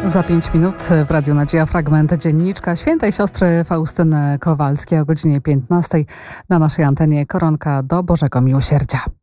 Za 5 minut w Radiu Nadzieja fragment dzienniczka świętej siostry Faustyny Kowalskiej o godzinie 15 na naszej antenie Koronka do Bożego Miłosierdzia.